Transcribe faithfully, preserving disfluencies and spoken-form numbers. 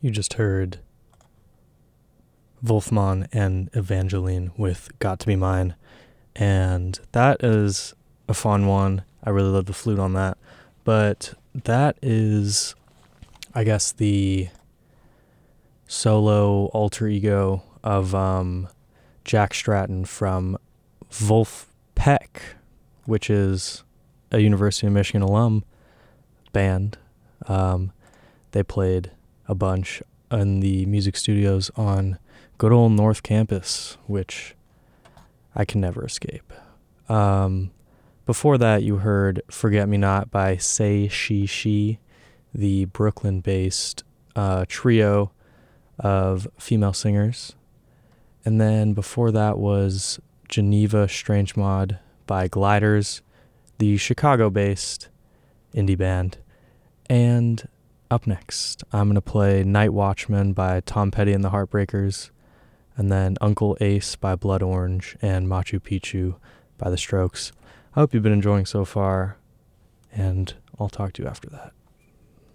You just heard Wolfman and Evangeline with Got to Be Mine. And that is a fun one. I really love the flute on that. But that is, I guess, the solo alter ego of um, Jack Stratton from Wolfpack, which is a University of Michigan alum band. Um, they played a bunch in the music studios on good old North Campus, which I can never escape. Um, before that, you heard Forget Me Not by Say She She, the Brooklyn-based uh, trio of female singers. And then before that was Geneva Strange Mod by Gliders, the Chicago-based indie band. And up next, I'm going to play Night Watchman by Tom Petty and the Heartbreakers, and then Uncle Ace by Blood Orange, and Machu Picchu by The Strokes. I hope you've been enjoying so far, and I'll talk to you after that.